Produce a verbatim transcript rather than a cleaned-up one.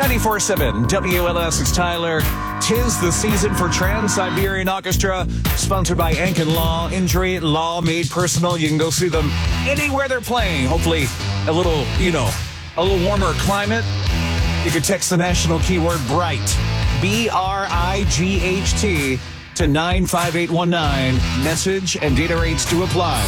ninety-four seven W L S, it's Tyler. Tis the season for Trans-Siberian Orchestra, sponsored by Ankin Law. Injury Law made personal. You can go see them anywhere they're playing. Hopefully a little, you know, a little warmer climate. You can text the national keyword BRIGHT, B R I G H T, to nine five eight one nine. Message and data rates to apply.